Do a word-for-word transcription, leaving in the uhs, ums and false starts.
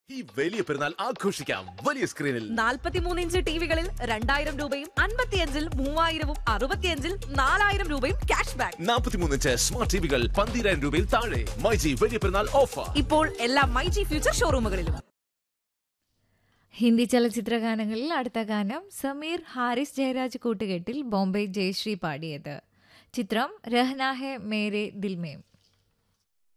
ഈ വലിയ പെരുന്നാൾ ആഘോഷിക്കാം വലിയ സ്ക്രീനിൽ. നാൽപ്പത്തിമൂന്ന് ഇഞ്ച് ടിവികളിൽ രണ്ടായിരം രൂപയും അൻപത്തിയഞ്ചിൽ മൂവായിരവും അറുപത്തിയഞ്ചിൽ നാലായിരം രൂപയും ക്യാഷ് ബാക്ക്. നാൽപ്പത്തിമൂന്ന് ഇഞ്ച് സ്മാർട്ട് ടിവികൾ പന്തിരായിരം രൂപയിൽ താഴെ. മൈജി വലിയ പെരുന്നാൾ ഓഫർ ഇപ്പോൾ എല്ലാ മൈജി ഫ്യൂച്ചർ ഷോറൂമുകളിലും. ഹിന്ദി ചലച്ചിത്ര ഗാനങ്ങളിൽ അടുത്ത ഗാനം സമീർ ഹാരിസ് ജയരാജ് കൂട്ടുകെട്ടിൽ ബോംബെ ജയശ്രീ പാടിയത്. ചിത്രം രഹ്നാ ഹെ മേരെ ദിൽ മേം.